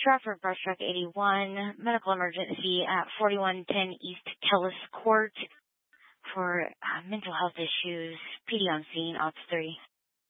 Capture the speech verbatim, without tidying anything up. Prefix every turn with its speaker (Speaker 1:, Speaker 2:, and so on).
Speaker 1: Stratford Brush Truck eighty-one, medical emergency at forty-one ten East Kellis Court for uh, mental health issues. P D on scene, Ops three.